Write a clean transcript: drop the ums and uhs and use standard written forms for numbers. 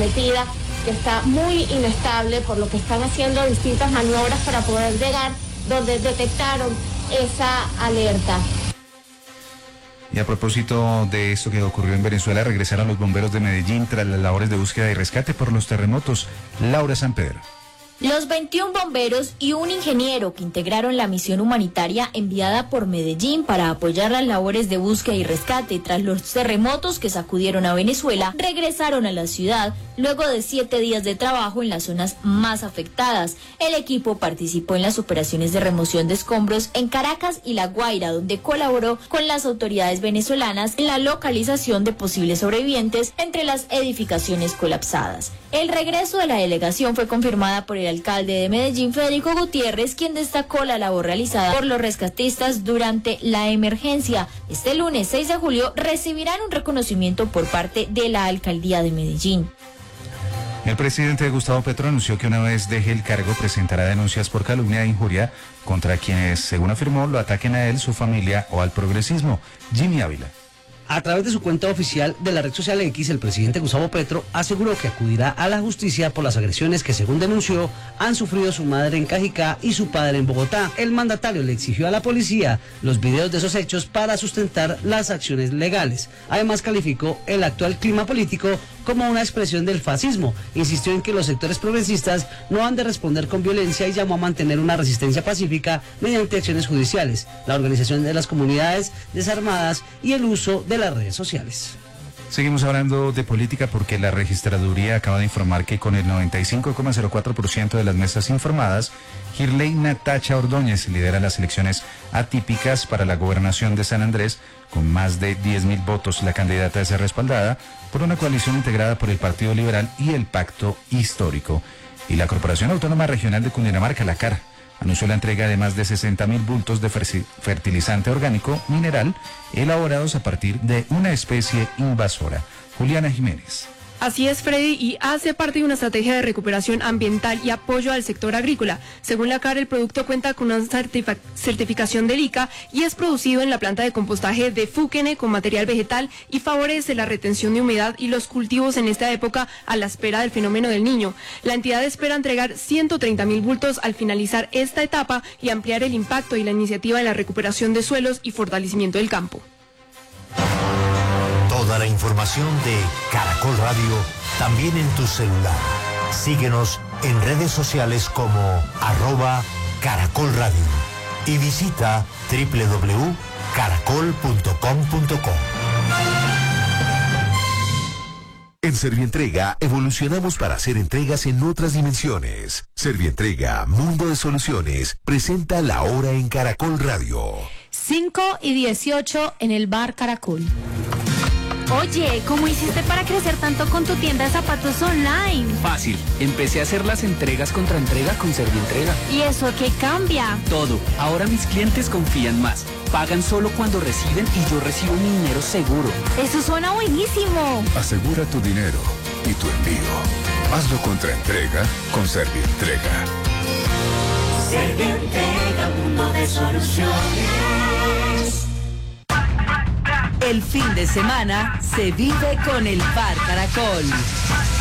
comprometida, que está muy inestable, por lo que están haciendo distintas maniobras para poder llegar donde detectaron esa alerta. Y a propósito de esto que ocurrió en Venezuela, regresaron los bomberos de Medellín tras las labores de búsqueda y rescate por los terremotos. Laura Sanpedro. Los 21 bomberos y un ingeniero que integraron la misión humanitaria enviada por Medellín para apoyar las labores de búsqueda y rescate tras los terremotos que sacudieron a Venezuela regresaron a la ciudad luego de 7 días de trabajo en las zonas más afectadas. El equipo participó en las operaciones de remoción de escombros en Caracas y La Guaira, donde colaboró con las autoridades venezolanas en la localización de posibles sobrevivientes entre las edificaciones colapsadas. El regreso de la delegación fue confirmada por el alcalde de Medellín, Federico Gutiérrez, quien destacó la labor realizada por los rescatistas durante la emergencia. Este lunes 6 de julio recibirán un reconocimiento por parte de la alcaldía de Medellín. El presidente Gustavo Petro anunció que una vez deje el cargo presentará denuncias por calumnia e injuria contra quienes, según afirmó, lo ataquen a él, su familia o al progresismo. Jimmy Ávila. A través de su cuenta oficial de la red social X, el presidente Gustavo Petro aseguró que acudirá a la justicia por las agresiones que, según denunció, han sufrido su madre en Cajicá y su padre en Bogotá. El mandatario le exigió a la policía los videos de esos hechos para sustentar las acciones legales. Además, calificó el actual clima político como una expresión del fascismo. Insistió en que los sectores progresistas no han de responder con violencia y llamó a mantener una resistencia pacífica mediante acciones judiciales, la organización de las comunidades desarmadas y el uso de las redes sociales. Seguimos hablando de política porque la registraduría acaba de informar que con el 95,04% de las mesas informadas, Girley Natacha Ordóñez lidera las elecciones atípicas para la gobernación de San Andrés con más de 10.000 votos. La candidata es respaldada por una coalición integrada por el Partido Liberal y el Pacto Histórico. Y la Corporación Autónoma Regional de Cundinamarca, la CAR, anunció la entrega de más de 60.000 bultos de fertilizante orgánico mineral elaborados a partir de una especie invasora. Juliana Jiménez. Así es, Freddy, y hace parte de una estrategia de recuperación ambiental y apoyo al sector agrícola. Según la CAR, el producto cuenta con una certificación del ICA y es producido en la planta de compostaje de Fúquene con material vegetal y favorece la retención de humedad y los cultivos en esta época a la espera del fenómeno del Niño. La entidad espera entregar 130.000 bultos al finalizar esta etapa y ampliar el impacto y la iniciativa en la recuperación de suelos y fortalecimiento del campo. Toda la información de Caracol Radio también en tu celular. Síguenos en redes sociales como @Caracol Radio y visita www.caracol.com.co. En Servientrega evolucionamos para hacer entregas en otras dimensiones. Servientrega, Mundo de Soluciones, presenta La Hora en Caracol Radio. 5:18 en el bar Caracol. Oye, ¿cómo hiciste para crecer tanto con tu tienda de zapatos online? Fácil, empecé a hacer las entregas contra entrega con Servientrega. ¿Y eso qué cambia? Todo, ahora mis clientes confían más. Pagan solo cuando reciben y yo recibo mi dinero seguro. Eso suena buenísimo. Asegura tu dinero y tu envío. Hazlo contra entrega con Servientrega. Servientrega, mundo de soluciones. El fin de semana se vive con el Bar Caracol.